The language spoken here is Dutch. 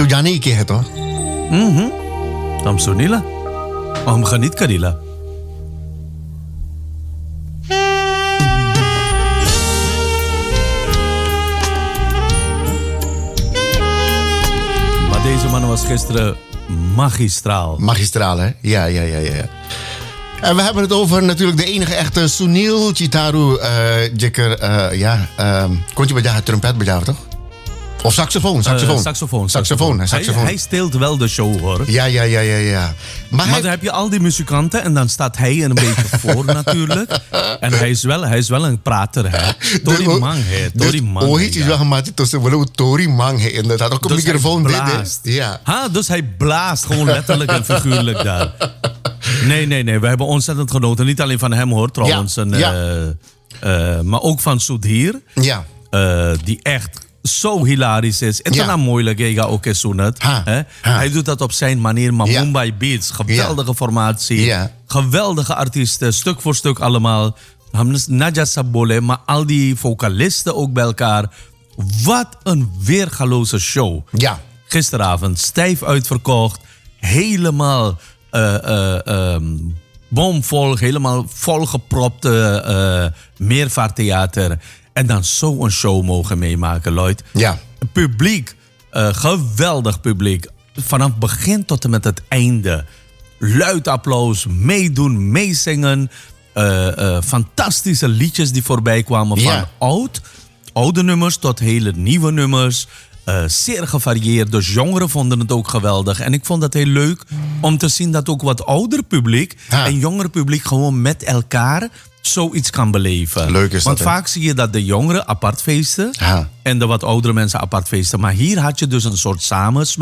Tu jane ke hai to. हम सुनीला और हम खनीत Karila maar deze man was gisteren magistraal. Magistraal, hè? Ja. En we hebben het over natuurlijk de enige echte Sunil Chitaru Jekker. Kon je bij trompet bejaven, toch? Of saxofoon? Saxofoon. Hij steelt wel de show, hoor. Ja. Maar dan heb je al die muzikanten en dan staat hij er een beetje voor natuurlijk. En hij is wel een prater, hè. Tori Mang. Ooit is wel gemaakt tussen wel Tori Mang, hè. Inderdaad, ook een dus microfoon dit, hè. Ja. Dus hij blaast gewoon letterlijk en figuurlijk daar. Nee. We hebben ontzettend genoten. Niet alleen van hem, hoor, trouwens. Maar ook van Sudhir. Ja. Die echt zo hilarisch is. En dan moeilijk, ik ook eens doen het. Hij doet dat op zijn manier. Maar Mumbai Beats, geweldige formatie. Ja. Geweldige artiesten, stuk voor stuk allemaal. Naja Sabole, maar al die vocalisten ook bij elkaar. Wat een weergaloze show. Ja. Gisteravond, stijf uitverkocht. Helemaal bomvol, helemaal volgepropt meervaarttheater. En dan zo'n show mogen meemaken, Lloyd. Ja. Publiek, geweldig publiek. Vanaf begin tot en met het einde. Luid applaus, meedoen, meezingen. Fantastische liedjes die voorbij kwamen. Van oude nummers tot hele nieuwe nummers. Zeer gevarieerd, dus jongeren vonden het ook geweldig. En ik vond het heel leuk om te zien dat ook wat ouder publiek en jonger publiek gewoon met elkaar zoiets kan beleven. Leuk is Want dat, vaak zie je dat de jongeren apart feesten en de wat oudere mensen apart feesten. Maar hier had je dus een soort samensmelting.